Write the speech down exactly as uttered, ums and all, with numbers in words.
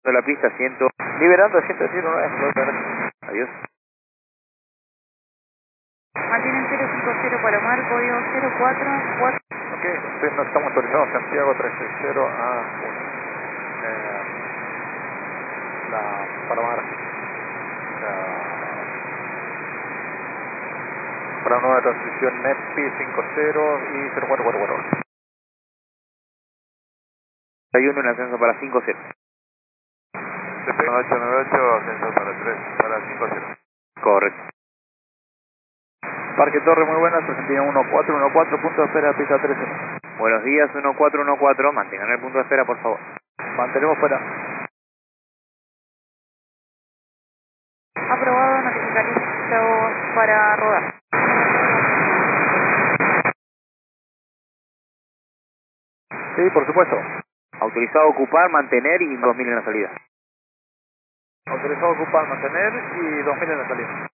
De la pista cien, liberando ciento diecinueve, adiós. Mantienen cero cinco cero para Omar, código cero cuatro cuatro. Ok, sí, no estamos autorizados Santiago trescientos sesenta a eh, la Palomar. Para nueva transmisión N E P I cincuenta y cero cuatro cuatro cuatro. Hay uno en ascenso para cinco cero. C P ocho nueve ocho, ascenso para tres, para cinco cero. Correcto. Parque Torre, muy buenas, Argentina uno cuatro uno cuatro, punto de espera, pista trece. Buenos días, uno cuatro uno cuatro, mantengan el punto de espera, por favor. Mantenemos fuera. Aprobado, notificados para rodar. Sí, por supuesto. Autorizado a ocupar, mantener y dos mil en la salida. Autorizado a ocupar, mantener y dos mil en la salida.